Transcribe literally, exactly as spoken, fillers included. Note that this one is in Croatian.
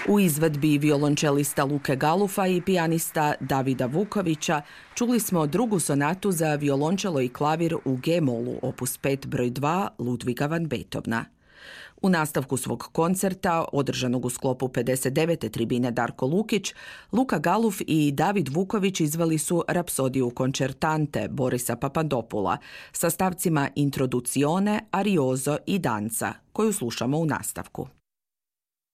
U izvedbi violončelista Luke Galufa i pijanista Davida Vukovića čuli smo drugu sonatu za violončelo i klavir u G-molu, opus pet broj dva Ludviga van Beethovena. U nastavku svog koncerta, održanog u sklopu pedeset devete tribine Darko Lukić, Luka Galuf i David Vuković izveli su Rapsodiju koncertante Borisa Papadopula sa stavcima Introducione, Arioso i Danza, koju slušamo u nastavku.